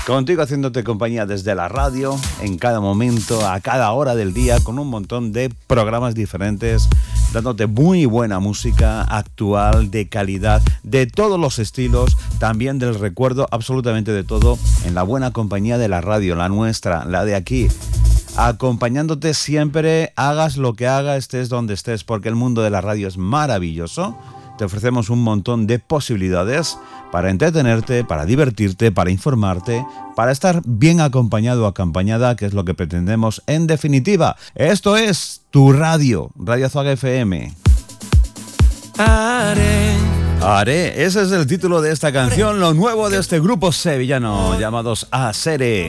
Contigo haciéndote compañía desde la radio, en cada momento, a cada hora del día, con un montón de programas diferentes, dándote muy buena música actual, de calidad, de todos los estilos, también del recuerdo, absolutamente de todo, en la buena compañía de la radio, la nuestra, la de aquí. Acompañándote siempre, hagas lo que hagas, estés donde estés, porque el mundo de la radio es maravilloso. Te ofrecemos un montón de posibilidades para entretenerte, para divertirte, para informarte, para estar bien acompañado o acompañada, que es lo que pretendemos en definitiva. Esto es tu radio, Radio Azuaga FM. Haré, ese es el título de esta canción, lo nuevo de este grupo sevillano, llamados Asere.